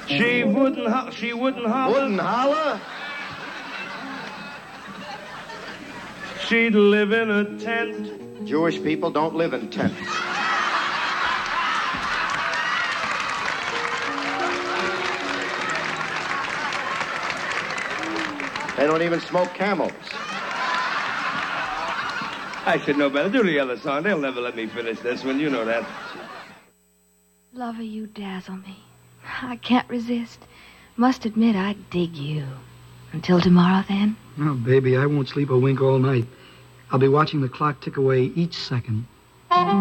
She wouldn't holler. Wouldn't holler? She'd live in a tent. Jewish people don't live in tents. They don't even smoke Camels. I should know better. Do the other song. They'll never let me finish this one. You know that. Lover, you dazzle me. I can't resist. Must admit I dig you. Until tomorrow, then? Oh, baby, I won't sleep a wink all night. I'll be watching the clock tick away each second.